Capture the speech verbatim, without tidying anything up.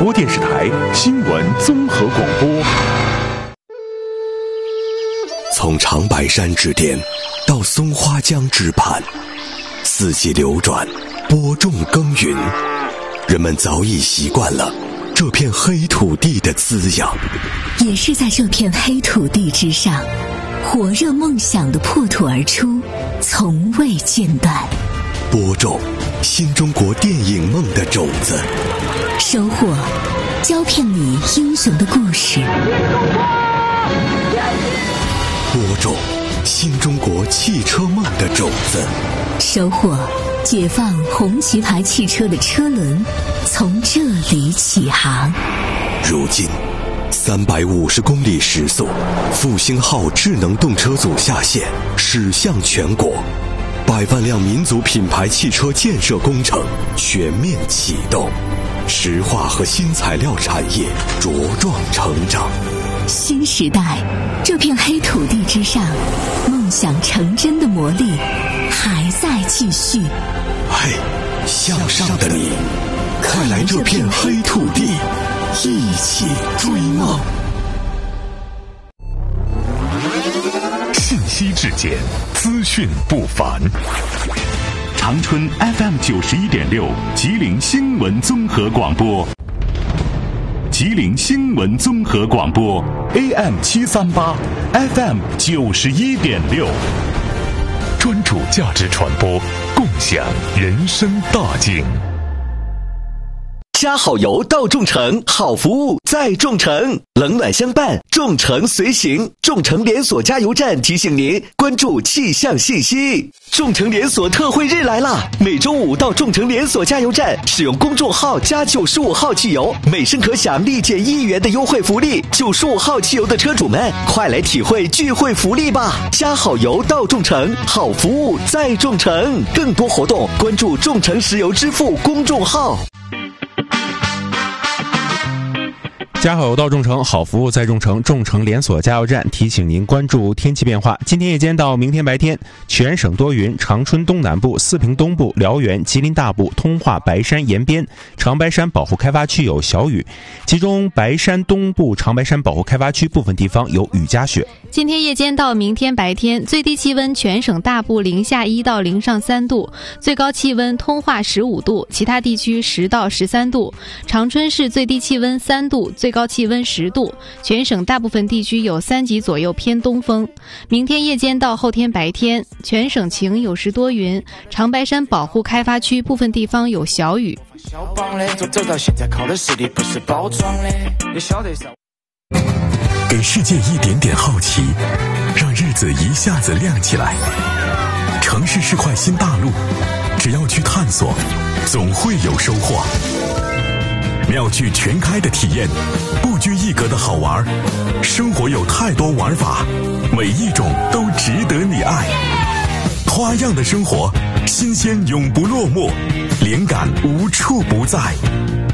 播电视台新闻综合广播。 从长白山之巅到松花江之畔，四季流转，播种耕耘，人们早已习惯了这片黑土地的滋养。 也是在这片黑土地之上，火热梦想的破土而出，从未间断。 播种新中国电影梦的种子， 收获胶片里英雄的故事。 播种新中国汽车梦的种子， 收获解放红旗牌汽车的车轮从这里起航。 如今三百五十公里时速，复兴号智能动车组下线，驶向全国，百万辆民族品牌汽车建设工程全面启动，石化和新材料产业茁壮成长。 新时代，这片黑土地之上，梦想成真的魔力还在继续。 嘿，向上的你，快来这片黑土地，一起追梦。 信息质简，资讯不凡。长春 F M 九十一点六，吉林新闻综合广播。吉林新闻综合广播 A M 七三八 F M 九十一点六，专注价值传播，共享人生大境。 加好油到众诚，好服务在众诚，冷暖相伴，众诚随行。众诚连锁加油站提醒您关注气象信息。众诚连锁特惠日来啦！每周五到众诚连锁加油站，使用公众号加九十五号汽油，每升可享立减一元的优惠福利。九十五号汽油的车主们，快来体会聚会福利吧！加好油到众诚，好服务在众诚。更多活动关注众诚石油支付公众号。 加好油到众诚，好服务在众诚。众诚连锁加油站提醒您关注天气变化。今天夜间到明天白天，全省多云，长春东南部、四平东部、辽源、吉林大部、通化、白山沿边、长白山保护开发区有小雨，其中白山东部、长白山保护开发区部分地方有雨夹雪。 今天夜间到明天白天，最低气温全省大部零下一到零上三度，最高气温通化十五度，其他地区十到十三度。长春市最低气温三度，最高气温十度，全省大部分地区有三级左右偏东风。明天夜间到后天白天，全省晴有时多云，长白山保护开发区部分地方有小雨。 给世界一点点好奇，让日子一下子亮起来。城市是块新大陆，只要去探索，总会有收获。妙趣全开的体验，不拘一格的好玩，生活有太多玩法，每一种都值得你爱。花样的生活，新鲜永不落寞，灵感无处不在。